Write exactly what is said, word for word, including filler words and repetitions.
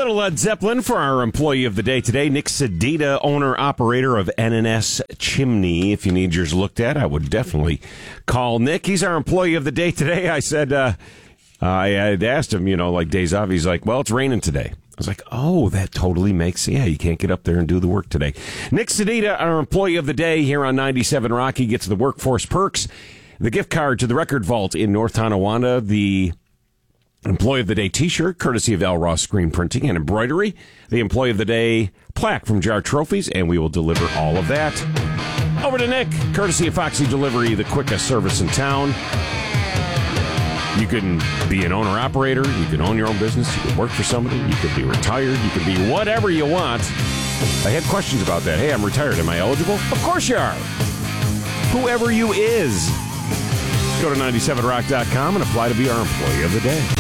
little Led Zeppelin for our employee of the day today, Nick Sedita, owner-operator of N and S Chimney. If you need yours looked at, I would definitely call Nick. He's our employee of the day today. I said, uh, I had asked him, you know, like days off. He's like, well, it's raining today. I was like, oh, that totally makes, yeah, you can't get up there and do the work today. Nick Sedita, our employee of the day here on ninety-seven Rock. He gets the workforce perks, the gift card to the Record Vault in North Tonawanda, the Employee of the Day t-shirt, courtesy of Al Ross Screen Printing and Embroidery, the Employee of the Day plaque from Jar Trophies, and we will deliver all of that over to Nick, courtesy of Foxy Delivery, the quickest service in town. You can be an owner-operator. You can own your own business. You can work for somebody. You could be retired. You could be whatever you want. I had questions about that. Hey, I'm retired. Am I eligible? Of course you are. Whoever you is. Go to ninety seven rock dot com and apply to be our employee of the day.